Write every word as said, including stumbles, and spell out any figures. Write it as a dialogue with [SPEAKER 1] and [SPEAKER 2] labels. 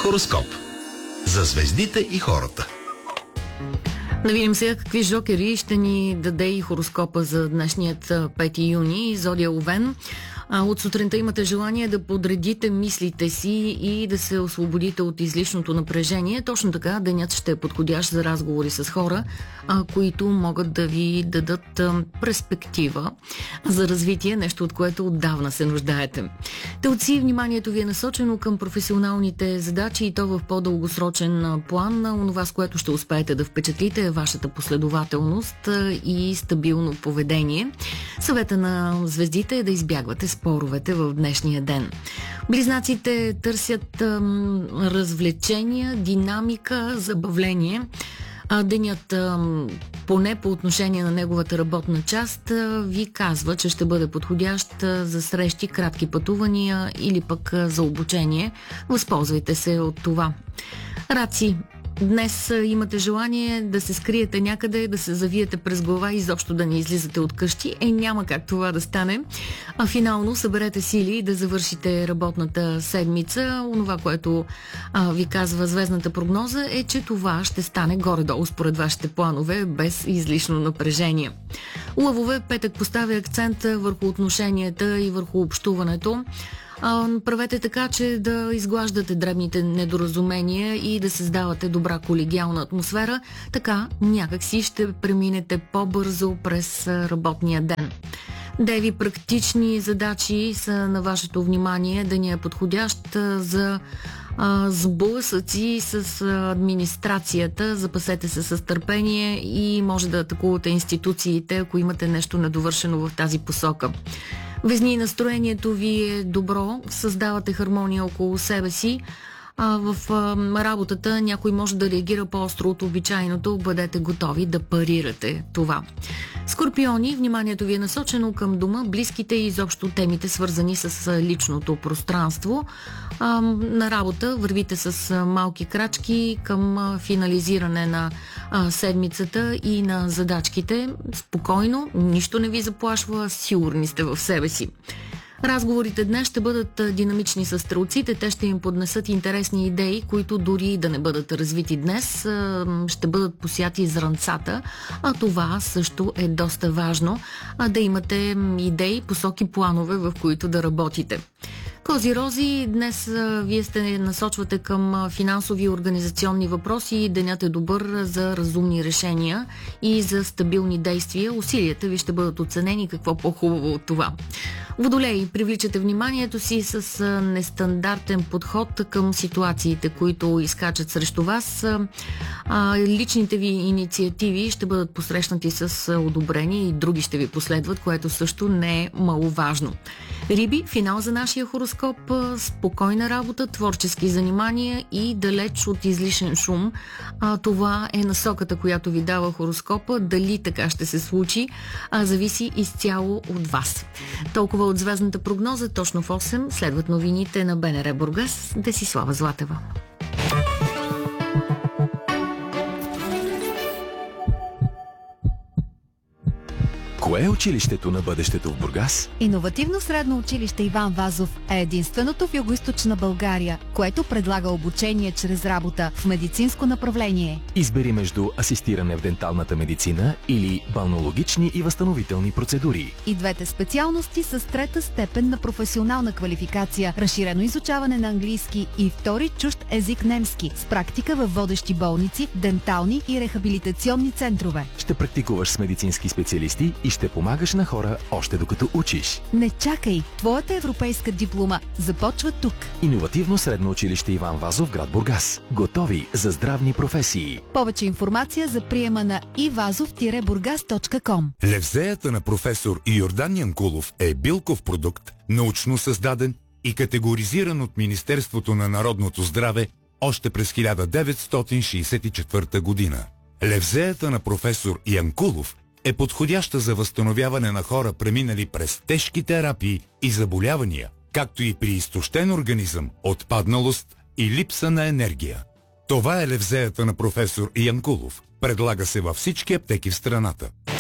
[SPEAKER 1] Хороскоп. За звездите и хората.
[SPEAKER 2] Да видим сега какви жокери ще ни даде и хороскопа за днешният пети юни. Зодия Овен. От сутринта имате желание да подредите мислите си и да се освободите от излишното напрежение. Точно така, денят ще е подходящ за разговори с хора, които могат да ви дадат перспектива за развитие, нещо от което отдавна се нуждаете. Телци, вниманието ви е насочено към професионалните задачи и то в по-дългосрочен план. Онова, с което ще успеете да впечатлите, е вашата последователност и стабилно поведение. Съвета на звездите е да избягвате споровете в днешния ден. Близнаците търсят ам, развлечения, динамика, забавление. А денят, ам, поне по отношение на неговата работна част, а, ви казва, че ще бъде подходящ а, за срещи, кратки пътувания или пък а, за обучение. Възползвайте се от това. Раци, днес имате желание да се скриете някъде, да се завиете през глава и изобщо да не излизате от къщи. Е, няма как това да стане. А финално съберете сили да завършите работната седмица. Онова, което а, ви казва звездната прогноза, е, че това ще стане горе-долу според вашите планове, без излишно напрежение. Лъвове, петък поставя акцент върху отношенията и върху общуването. А, правете така, че да изглаждате дребните недоразумения и да създавате добра колегиална атмосфера. Така някак си ще преминете по-бързо през работния ден. Деви, практични задачи са на вашето внимание. Денят е подходящ за а, сблъсъци с администрацията. Запасете се с търпение и може да атакувате институциите, ако имате нещо недовършено в тази посока. Везни, настроението ви е добро, създавате хармония около себе си. А в а, работата някой може да реагира по-остро от обичайното. Бъдете готови да парирате това. Скорпиони, вниманието ви е насочено към дома, близките и изобщо темите, свързани с личното пространство. А, на работа вървите с а, малки крачки към а, финализиране на а, седмицата и на задачките. Спокойно, нищо не ви заплашва, сигурни сте в себе си. Разговорите днес ще бъдат динамични с стрелците. Те ще им поднесат интересни идеи, които дори да не бъдат развити днес, ще бъдат посяти зранцата, а това също е доста важно, а да имате идеи, посоки, планове, в които да работите. Козирози, днес а, вие сте насочвате към финансови и организационни въпроси. Денят е добър за разумни решения и за стабилни действия. Усилията ви ще бъдат оценени, какво по-хубаво от това. Водолей, привличате вниманието си с а, нестандартен подход към ситуациите, които изкачат срещу вас. А, личните ви инициативи ще бъдат посрещнати с одобрение и други ще ви последват, което също не е маловажно. Риби, финал за нашия хороскоп. Спокойна работа, творчески занимания и далеч от излишен шум. А, това е насоката, която ви дава хороскопа. Дали така ще се случи, а, зависи изцяло от вас. Толкова от звездната прогноза. Точно в осем следват новините на БНР Бургас. Десислава Златева.
[SPEAKER 3] Кое е училището на бъдещето в Бургас?
[SPEAKER 4] Иновативно средно училище Иван Вазов е единственото в Югоизточна България, което предлага обучение чрез работа в медицинско направление.
[SPEAKER 3] Избери между асистиране в денталната медицина или балнеологични и възстановителни процедури.
[SPEAKER 4] И двете специалности с трета степен на професионална квалификация, разширено изучаване на английски и втори чужд език немски, с практика във водещи болници, дентални и рехабилитационни центрове.
[SPEAKER 3] Ще практикуваш с медицински специалисти и ще помагаш на хора още докато учиш.
[SPEAKER 4] Не чакай! Твоята европейска диплома започва тук.
[SPEAKER 3] Иновативно средно училище Иван Вазов, град Бургас. Готови за здравни професии.
[SPEAKER 4] Повече информация за приема на и вазов бургас точка ком.
[SPEAKER 5] Левзеята на професор Йордан Янкулов е билков продукт, научно създаден и категоризиран от Министерството на народното здраве още през хиляда деветстотин шейсет и четвърта година. Левзеята на професор Янкулов е подходяща за възстановяване на хора, преминали през тежки терапии и заболявания, както и при изтощен организъм, отпадналост и липса на енергия. Това е левзеята на професор Янкулов. Предлага се във всички аптеки в страната.